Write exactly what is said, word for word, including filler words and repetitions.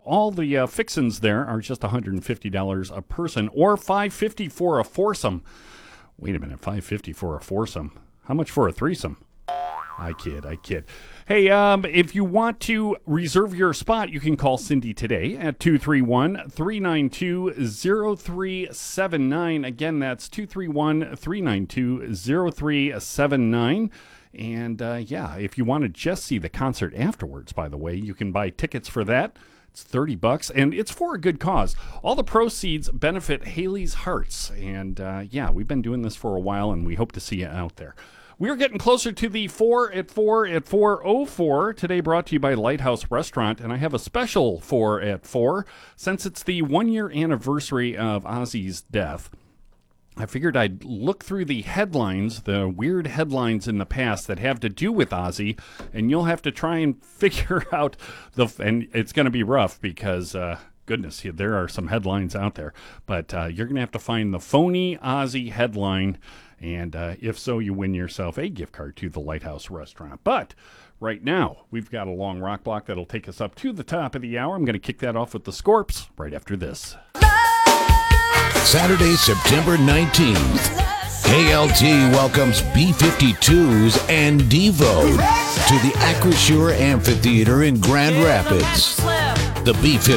all the uh, fixins there are just one hundred fifty dollars a person, or five hundred fifty dollars for a foursome. Wait a minute, five hundred fifty dollars for a foursome. How much for a threesome? I kid, I kid. Hey, um, if you want to reserve your spot, you can call Cindy today at two three one, three nine two, zero three seven nine. Again, that's two three one, three nine two, zero three seven nine. And, uh, yeah, if you want to just see the concert afterwards, by the way, you can buy tickets for that. It's thirty bucks, and it's for a good cause. All the proceeds benefit Haley's Hearts. And, uh, yeah, we've been doing this for a while, and we hope to see you out there. We're getting closer to the four at four at four oh four. Today brought to you by Lighthouse Restaurant, and I have a special four at four. Since it's the one-year anniversary of Ozzy's death, I figured I'd look through the headlines, the weird headlines in the past that have to do with Ozzy, and you'll have to try and figure out the, and it's going to be rough because, uh, goodness, there are some headlines out there, but uh, you're going to have to find the phony Ozzy headline, and uh, if so, you win yourself a gift card to the Lighthouse Restaurant. But right now, we've got a long rock block that'll take us up to the top of the hour. I'm going to kick that off with the Scorps right after this. Saturday, September nineteenth, K L T welcomes B fifty-twos and Devo to the Acrisure Amphitheater in Grand Rapids. The B fifty-twos